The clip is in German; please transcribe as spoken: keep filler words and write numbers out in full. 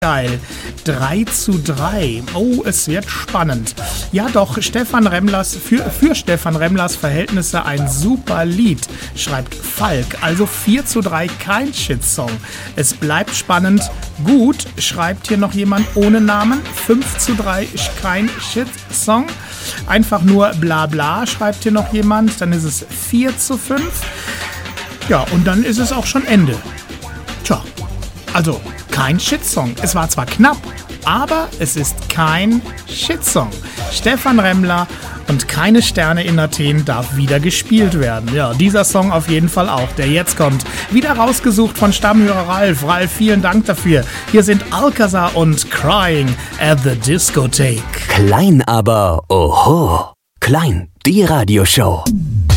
Geil. drei zu drei. Oh, es wird spannend. Ja doch, Stefan Remlers, für, für Stefan Remlers Verhältnisse ein super Lied, schreibt Falk. Also vier zu drei, kein Shitsong. Es bleibt spannend. Gut, schreibt hier noch jemand ohne Namen. fünf zu drei, kein Shitsong. Einfach nur bla bla, schreibt hier noch jemand. Dann ist es vier zu fünf. Ja, und dann ist es auch schon Ende. Tja, also kein Shitsong. Es war zwar knapp, aber es ist kein Shitsong. Stefan Remler und keine Sterne in Athen darf wieder gespielt werden. Ja, dieser Song auf jeden Fall auch, der jetzt kommt. Wieder rausgesucht von Stammhörer Ralf. Ralf, vielen Dank dafür. Hier sind Alcazar und Crying at the Discotheque. Klein aber oho. Klein, die Radioshow.